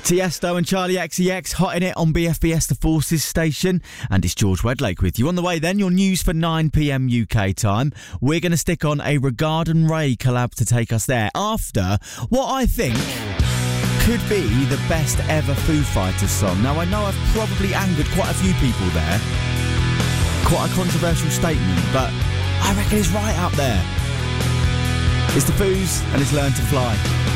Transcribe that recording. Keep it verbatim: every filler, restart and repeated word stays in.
Tiesto and Charlie X C X, hot in it on B F B S The Forces station. And it's George Wedlake with you. On the way then, your news for nine p.m. U K time. We're going to stick on a Regard and Ray collab to take us there after what I think could be the best ever Foo Fighters song. Now, I know I've probably angered quite a few people there. Quite a controversial statement, but I reckon it's right up there. It's the Foos and it's Learn to Fly.